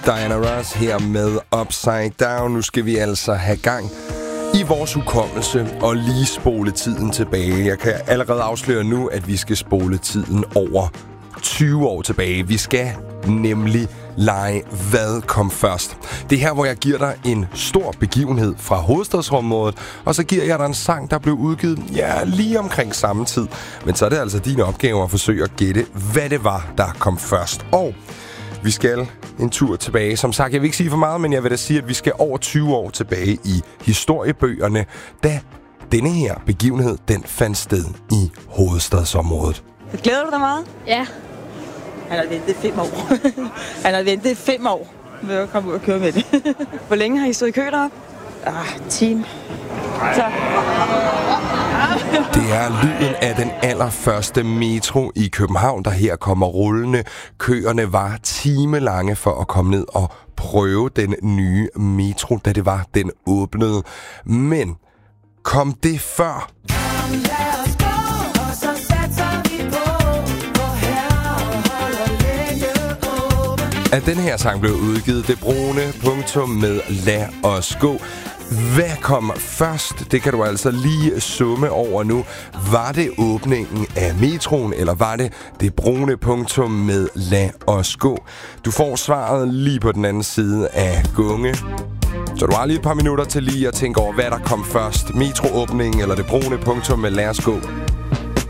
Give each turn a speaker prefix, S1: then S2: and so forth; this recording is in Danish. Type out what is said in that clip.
S1: Diana Ross her med Upside Down. Nu skal vi altså have gang i vores hukommelse og lige spole tiden tilbage. Jeg kan allerede afsløre nu, at vi skal spole tiden over 20 år tilbage. Vi skal nemlig lege hvad kom først. Det er her, hvor jeg giver dig en stor begivenhed fra hovedstadsområdet, og så giver jeg dig en sang, der blev udgivet lige omkring samme tid. Men så er det altså din opgave at forsøge at gætte, hvad det var, der kom først. Og vi skal en tur tilbage. Som sagt, jeg vil ikke sige for meget, men jeg vil da sige, at vi skal over 20 år tilbage i historiebøgerne, da denne her begivenhed, den fandt sted i hovedstadsområdet.
S2: Glæder du dig meget?
S3: Ja.
S2: Han har ventet 5 år. Han har ventet 5 år ved at komme ud og køre med det. Hvor længe har I stået i kø deroppe? Time. Så.
S1: Det er lyden af den allerførste metro i København, der her kommer rullende. Køerne var timelange for at komme ned og prøve den nye metro, da det var, den åbnede. Men kom det før? At den her sang blev udgivet, det brune punktum med lad os gå. Hvad kom først? Det kan du altså lige summe over nu. Var det åbningen af metroen, eller var det det brune punktum med lad os gå? Du får svaret lige på den anden side af gunge. Så du har lige et par minutter til lige at tænke over, hvad der kom først. Metroåbningen eller det brune punktum med lad os gå.